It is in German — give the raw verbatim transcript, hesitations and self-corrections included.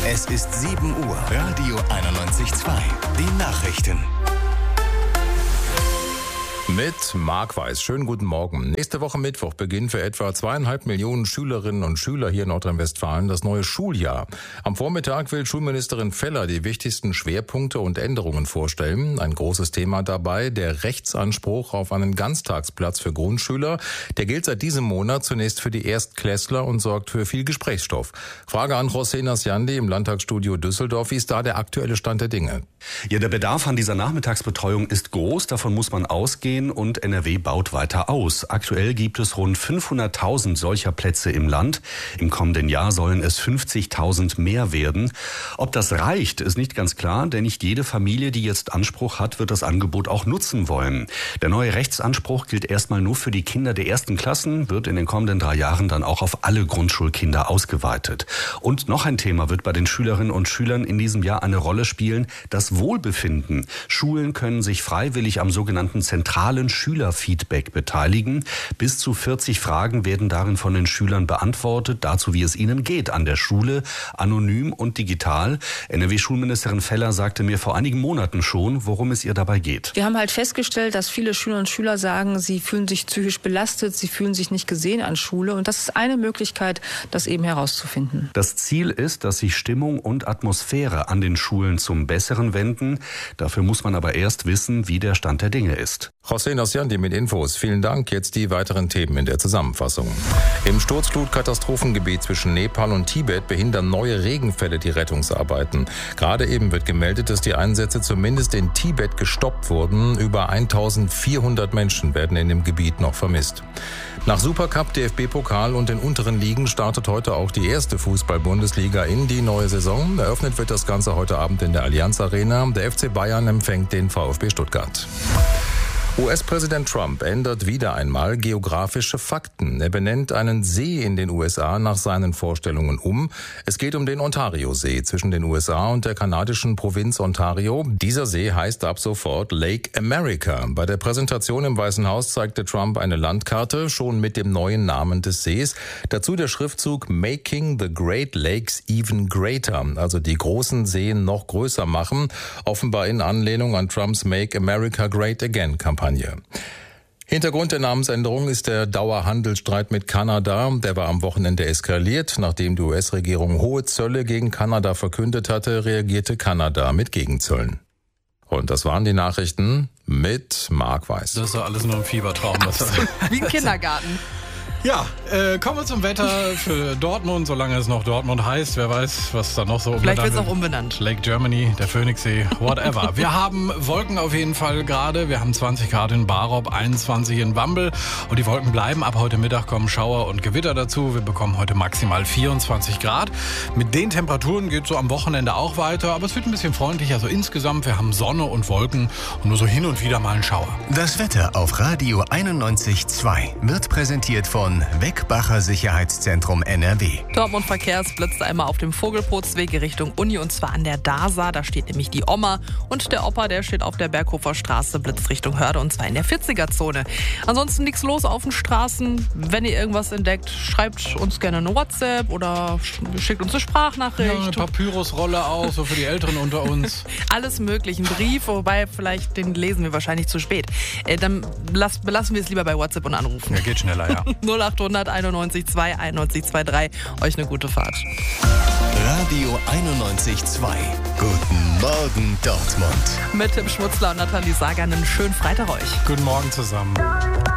Es ist sieben Uhr. Radio einundneunzig Komma zwei. Die Nachrichten. Mit Marc Weiß. Schönen guten Morgen. Nächste Woche Mittwoch beginnt für etwa zweieinhalb Millionen Schülerinnen und Schüler hier in Nordrhein-Westfalen das neue Schuljahr. Am Vormittag will Schulministerin Feller die wichtigsten Schwerpunkte und Änderungen vorstellen. Ein großes Thema dabei, der Rechtsanspruch auf einen Ganztagsplatz für Grundschüler. Der gilt seit diesem Monat zunächst für die Erstklässler und sorgt für viel Gesprächsstoff. Frage an José Nasciandi im Landtagsstudio Düsseldorf. Wie ist da der aktuelle Stand der Dinge? Ja, der Bedarf an dieser Nachmittagsbetreuung ist groß. Davon muss man ausgehen. Und N R W baut weiter aus. Aktuell gibt es rund fünfhunderttausend solcher Plätze im Land. Im kommenden Jahr sollen es fünfzigtausend mehr werden. Ob das reicht, ist nicht ganz klar, denn nicht jede Familie, die jetzt Anspruch hat, wird das Angebot auch nutzen wollen. Der neue Rechtsanspruch gilt erstmal nur für die Kinder der ersten Klassen, wird in den kommenden drei Jahren dann auch auf alle Grundschulkinder ausgeweitet. Und noch ein Thema wird bei den Schülerinnen und Schülern in diesem Jahr eine Rolle spielen: das Wohlbefinden. Schulen können sich freiwillig am sogenannten zentralen Schülerfeedback beteiligen. Bis zu vierzig Fragen werden darin von den Schülern beantwortet, dazu wie es ihnen geht an der Schule, anonym und digital. N R W-Schulministerin Feller sagte mir vor einigen Monaten schon, worum es ihr dabei geht. Wir haben halt festgestellt, dass viele Schülerinnen und Schüler sagen, sie fühlen sich psychisch belastet, sie fühlen sich nicht gesehen an Schule, und das ist eine Möglichkeit, das eben herauszufinden. Das Ziel ist, dass sich Stimmung und Atmosphäre an den Schulen zum Besseren wenden. Dafür muss man aber erst wissen, wie der Stand der Dinge ist. José Nasciandi mit Infos. Vielen Dank. Jetzt die weiteren Themen in der Zusammenfassung. Im Sturzflutkatastrophengebiet zwischen Nepal und Tibet behindern neue Regenfälle die Rettungsarbeiten. Gerade eben wird gemeldet, dass die Einsätze zumindest in Tibet gestoppt wurden. Über eintausendvierhundert Menschen werden in dem Gebiet noch vermisst. Nach Supercup, D F B-Pokal und den unteren Ligen startet heute auch die erste Fußball-Bundesliga in die neue Saison. Eröffnet wird das Ganze heute Abend in der Allianz Arena. Der F C Bayern empfängt den VfB Stuttgart. U S-Präsident Trump ändert wieder einmal geografische Fakten. Er benennt einen See in den U S A nach seinen Vorstellungen um. Es geht um den Ontario-See zwischen den U S A und der kanadischen Provinz Ontario. Dieser See heißt ab sofort Lake America. Bei der Präsentation im Weißen Haus zeigte Trump eine Landkarte, schon mit dem neuen Namen des Sees. Dazu der Schriftzug Making the Great Lakes Even Greater, also die großen Seen noch größer machen, offenbar in Anlehnung an Trumps Make America Great Again-Kampagne. Hintergrund der Namensänderung ist der Dauerhandelsstreit mit Kanada. Der war am Wochenende eskaliert. Nachdem die U S-Regierung hohe Zölle gegen Kanada verkündet hatte, reagierte Kanada mit Gegenzöllen. Und das waren die Nachrichten mit Marc Weiß. Das ist doch alles nur ein Fiebertraum. Wie im Kindergarten. Ja, äh, kommen wir zum Wetter für Dortmund, solange es noch Dortmund heißt. Wer weiß, was da noch so umbenannt Vielleicht wird es auch umbenannt. Lake Germany, der Phoenixsee, whatever. Wir haben Wolken auf jeden Fall gerade. Wir haben zwanzig Grad in Barop, einundzwanzig in Wambel. Und die Wolken bleiben. Ab heute Mittag kommen Schauer und Gewitter dazu. Wir bekommen heute maximal vierundzwanzig Grad. Mit den Temperaturen geht es so am Wochenende auch weiter. Aber es wird ein bisschen freundlicher. Also insgesamt, wir haben Sonne und Wolken und nur so hin und wieder mal ein Schauer. Das Wetter auf Radio einundneunzig Komma zwei wird präsentiert von Weckbacher Sicherheitszentrum N R W. Dortmund Verkehrsblitzt einmal auf dem Vogelputzweg Richtung Uni, und zwar an der D A S A. Da steht nämlich die Oma, und der Opa, der steht auf der Berghofer Straße, blitzt Richtung Hörde, und zwar in der vierziger-Zone. Ansonsten nichts los auf den Straßen. Wenn ihr irgendwas entdeckt, schreibt uns gerne eine WhatsApp oder schickt uns eine Sprachnachricht. Ja, eine Papyrusrolle auch, so für die Älteren unter uns. Alles möglich, ein Brief, wobei vielleicht den lesen wir wahrscheinlich zu spät. Äh, dann las, belassen wir es lieber bei WhatsApp und anrufen. Ja, geht schneller, ja. null achthundert einundneunzig zwei einundneunzig zwei drei. Euch eine gute Fahrt. Radio einundneunzig Komma zwei. Guten Morgen, Dortmund. Mit Tim Schmutzler und Nathalie Sager einen schönen Freitag euch. Guten Morgen zusammen.